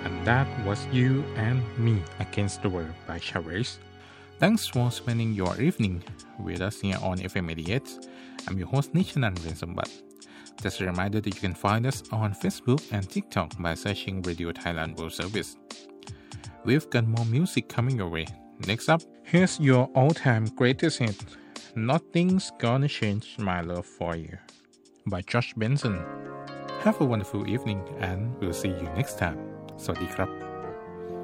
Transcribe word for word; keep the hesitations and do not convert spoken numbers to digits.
And that was You and Me Against the World by Chavez. Thanks for spending your evening with us here on F M eighty-eight. I'm your host Nishanan Vinsumbat. Just a reminder that you can find us on Facebook and TikTok by searching Radio Thailand World Service. We've got more music coming your way. Next up, here's your all-time greatest hit, Nothing's Gonna Change My Love For You by Josh Benson. Have a wonderful evening and we'll see you next time. สวัสดีครับ